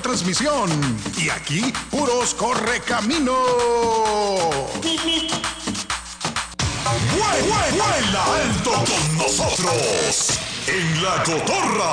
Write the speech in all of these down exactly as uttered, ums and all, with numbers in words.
transmisión. Y aquí, puros correcaminos. ¡Vuela alto con nosotros! En La Cotorra.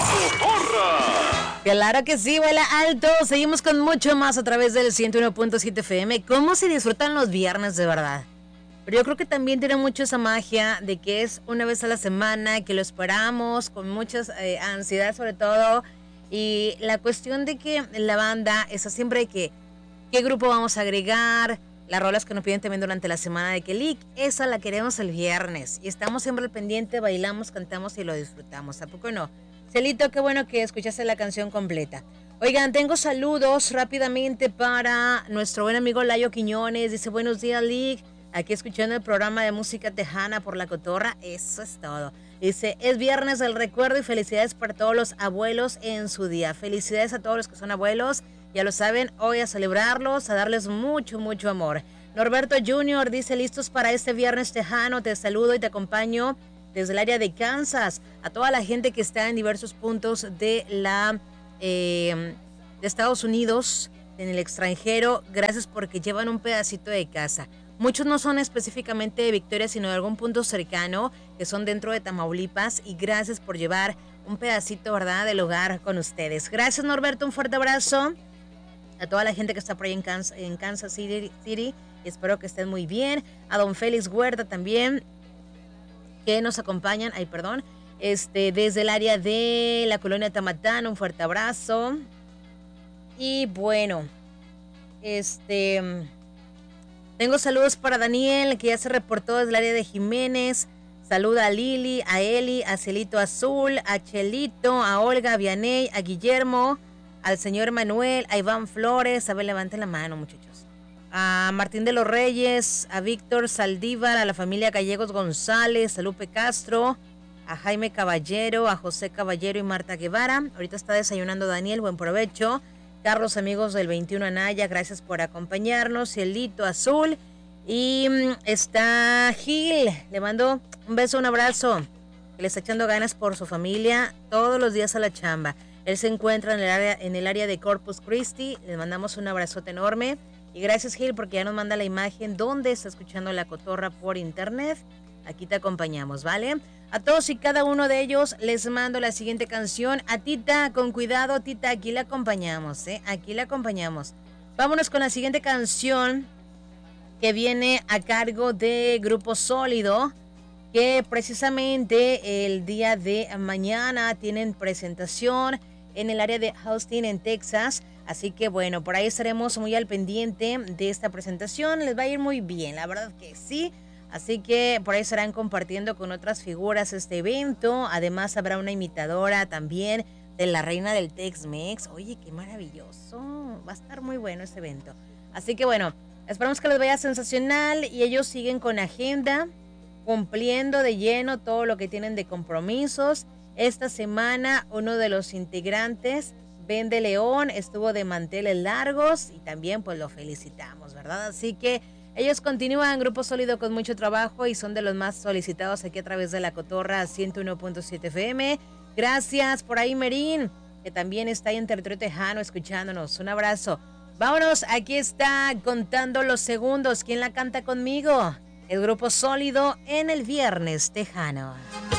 ¡Cotorra! Claro que sí, vuela alto. Seguimos con mucho más a través del ciento uno punto siete F M. ¿Cómo se disfrutan los viernes de verdad? Pero yo creo que también tiene mucho esa magia de que es una vez a la semana, que lo esperamos con mucha eh, ansiedad sobre todo. Y la cuestión de que la banda, esa siempre hay que, ¿qué grupo vamos a agregar? Las rolas que nos piden también durante la semana de que Lick, esa la queremos el viernes. Y estamos siempre al pendiente, bailamos, cantamos y lo disfrutamos. ¿A poco no? Celito, qué bueno que escuchaste la canción completa. Oigan, tengo saludos rápidamente para nuestro buen amigo Layo Quiñones. Dice, buenos días, Lick. Aquí escuchando el programa de música tejana por La Cotorra. Eso es todo. Dice, es viernes del recuerdo y felicidades para todos los abuelos en su día. Felicidades a todos los que son abuelos. Ya lo saben, hoy a celebrarlos, a darles mucho, mucho amor. Norberto junior dice, listos para este viernes tejano. Te saludo y te acompaño desde el área de Kansas. A toda la gente que está en diversos puntos de la eh, de Estados Unidos, en el extranjero. Gracias porque llevan un pedacito de casa. Muchos no son específicamente de Victoria, sino de algún punto cercano, que son dentro de Tamaulipas. Y gracias por llevar un pedacito, ¿verdad?, del hogar con ustedes. Gracias, Norberto, un fuerte abrazo. A toda la gente que está por ahí en Kansas, en Kansas City, City, espero que estén muy bien. A don Félix Huerta también, que nos acompañan, ay, perdón, este, desde el área de la colonia Tamatán, un fuerte abrazo. Y bueno, este, tengo saludos para Daniel, que ya se reportó desde el área de Jiménez. Saluda a Lili, a Eli, a Celito Azul, a Chelito, a Olga, a Vianey, a Guillermo, al señor Manuel, a Iván Flores. A ver, levanten la mano, muchachos. A Martín de los Reyes, a Víctor Saldívar, a la familia Gallegos González, a Lupe Castro, a Jaime Caballero, a José Caballero y Marta Guevara. Ahorita está desayunando Daniel, buen provecho. Carlos, amigos del veintiuno Anaya, gracias por acompañarnos. Cielito Azul. Y está Gil, le mando un beso, un abrazo. Que le está echando ganas por su familia todos los días a la chamba. Él se encuentra en el área, en el área de Corpus Christi. Le mandamos un abrazote enorme. Y gracias, Gil, porque ya nos manda la imagen donde está escuchando La Cotorra por internet. Aquí te acompañamos, ¿vale? A todos y cada uno de ellos les mando la siguiente canción. A Tita, con cuidado, Tita, aquí la acompañamos, ¿eh? Aquí la acompañamos. Vámonos con la siguiente canción, que viene a cargo de Grupo Sólido, que precisamente el día de mañana tienen presentación en el área de Austin, en Texas. Así que bueno, por ahí estaremos muy al pendiente de esta presentación. Les va a ir muy bien, la verdad que sí. Así que por ahí estarán compartiendo con otras figuras este evento. Además habrá una imitadora también de la reina del Tex-Mex. Oye, qué maravilloso. Va a estar muy bueno este evento. Así que bueno, esperamos que les vaya sensacional y ellos siguen con agenda, cumpliendo de lleno todo lo que tienen de compromisos. Esta semana uno de los integrantes, Ben de León, estuvo de manteles largos y también pues lo felicitamos, ¿verdad? Así que ellos continúan, Grupo Sólido, con mucho trabajo y son de los más solicitados aquí a través de La Cotorra ciento uno punto siete F M. Gracias por ahí, Merín, que también está ahí en territorio tejano escuchándonos. Un abrazo. Vámonos, aquí está contando los segundos. ¿Quién la canta conmigo? El Grupo Sólido en el Viernes Tejano.